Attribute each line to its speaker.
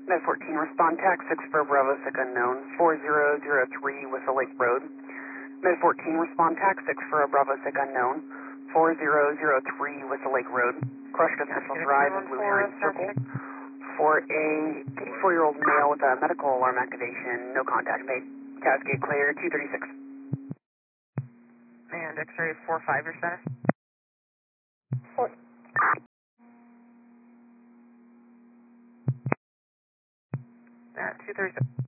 Speaker 1: Med 14, respond tax 6 for Bravo 6 unknown, 4003 Whistle Lake Road. Med 14, respond tax 6 for Bravo 6 unknown, 4003 Whistle Lake Road. Crushed National Drive in Blue Heron Circle. For a 84-year-old male with a medical alarm activation, no contact made. Cascade clear, 236.
Speaker 2: And X-ray 45, your status? 236.